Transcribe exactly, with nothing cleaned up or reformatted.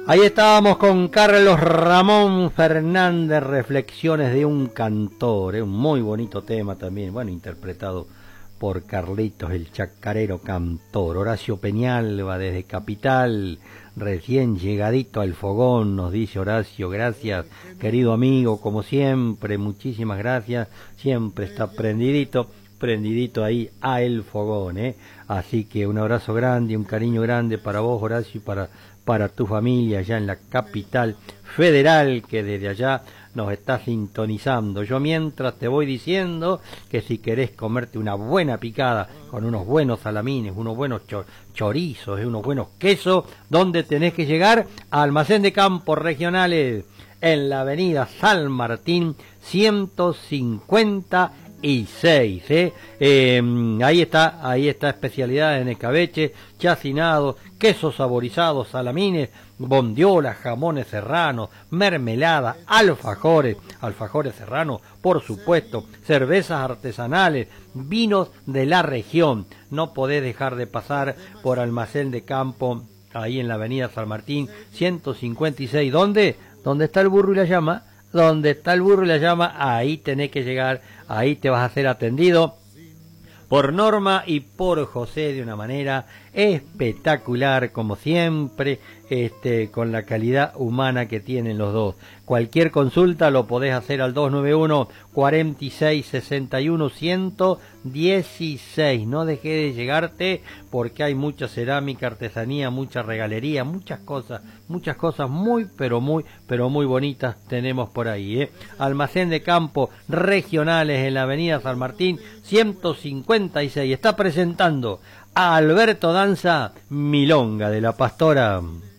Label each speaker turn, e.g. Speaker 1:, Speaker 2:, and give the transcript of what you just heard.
Speaker 1: Ahí estábamos con Carlos Ramón Fernández, Reflexiones de un cantor, ¿eh? Un muy bonito tema también, bueno, interpretado por Carlitos, el chacarero cantor. Horacio Peñalba desde Capital, recién llegadito al fogón, nos dice Horacio, gracias, querido amigo, como siempre, muchísimas gracias, siempre está prendidito, prendidito ahí a el fogón, ¿eh? Así que un abrazo grande, un cariño grande para vos, Horacio, y para... para tu familia allá en la capital federal, que desde allá nos está sintonizando. Yo mientras te voy diciendo que si querés comerte una buena picada con unos buenos salamines, unos buenos chorizos, unos buenos quesos, ¿dónde tenés que llegar? A Almacén de Campos Regionales, en la avenida San Martín ciento cincuenta y seis, ¿eh? Eh, ahí está, ahí está especialidades en escabeche, chacinado, quesos saborizados, salamines, bondiolas, jamones serranos, mermelada, alfajores, alfajores serranos, por supuesto, cervezas artesanales, vinos de la región. No podés dejar de pasar por Almacén de Campo, ahí en la avenida San Martín ciento cincuenta y seis. ¿Dónde? ¿Dónde está el burro y la llama? Donde está el burro y la llama, ahí tenés que llegar, ahí te vas a ser atendido por Norma y por José de una manera espectacular, como siempre, este, con la calidad humana que tienen los dos. Cualquier consulta lo podés hacer al dos nueve uno, cuatro seis, seis uno, uno uno seis. No deje de llegarte porque hay mucha cerámica, artesanía, mucha regalería, muchas cosas, muchas cosas muy, pero muy, pero muy bonitas tenemos por ahí, ¿eh? Almacén de Campo Regionales en la avenida San Martín ciento cincuenta y seis. Está presentando a Alberto Danza, Milonga de la Pastora.